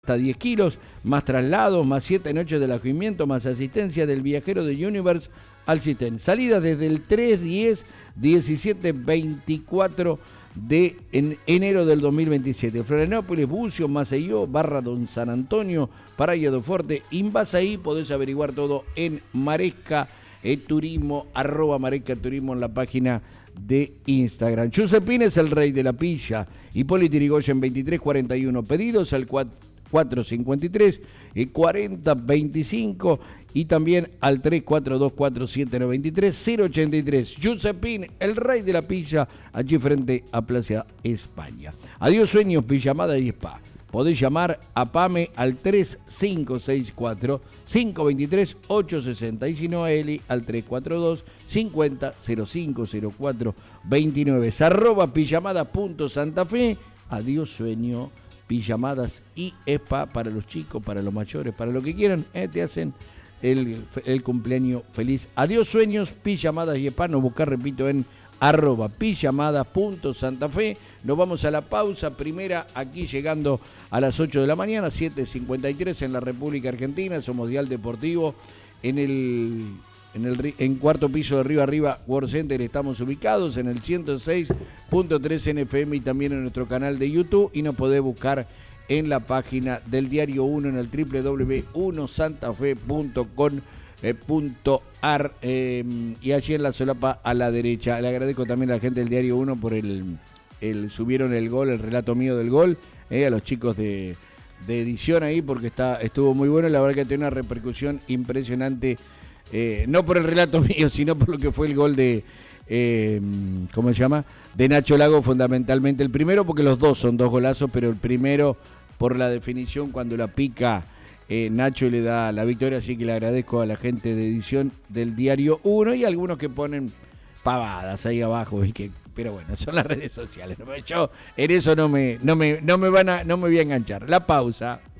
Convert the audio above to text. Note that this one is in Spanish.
hasta 10 kilos, más traslados, más 7 noches de alojamiento, más asistencia del viajero de Universe al Citen. Salida desde el 3, 10, 17, 24 de enero del 2027. Florianópolis, Bucio, Maceió, Barra Don San Antonio, Praia do Forte. Vas ahí, podés averiguar todo en Maresca Turismo, @Maresca Turismo en la página de Instagram. Giuseppini es el rey de la pilla. Hipólito Yrigoyen 2341. Pedidos al 453 4025 y también al 3424793083 083. Giuseppini, el rey de la pilla, allí frente a Plaza España. Adiós sueños, pijamada y spa. Podés llamar a Pame al 3564 523 860 y si no a Eli al 342 50 05 04 29. @pijamada.santafe. Adiós sueño, pijamadas y spa para los chicos, para los mayores, para lo que quieran, te hacen el cumpleaños feliz. Adiós sueños, pijamadas y spa. Nos buscar, repito, en @pijamada.santafe. Nos vamos a la pausa primera, aquí llegando a las 8 de la mañana, 7:53 en la República Argentina. Somos Dial Deportivo en cuarto piso de Río Arriba World Center. Estamos ubicados en el 106.3 en FM y también en nuestro canal de YouTube, y nos podés buscar en la página del Diario 1 en el www.1santafe.com.ar y allí en la solapa a la derecha. Le agradezco también a la gente del Diario 1 por subieron el gol, el relato mío del gol, a los chicos de edición ahí, porque estuvo muy bueno. La verdad que tiene una repercusión impresionante, no por el relato mío, sino por lo que fue el gol de ¿cómo se llama? De Nacho Lago, fundamentalmente el primero, porque los dos son dos golazos, pero el primero por la definición cuando la pica Nacho le da la victoria. Así que le agradezco a la gente de edición del Diario 1 y algunos que ponen pavadas ahí abajo, pero bueno, son las redes sociales. Yo en eso no me voy a enganchar. La pausa.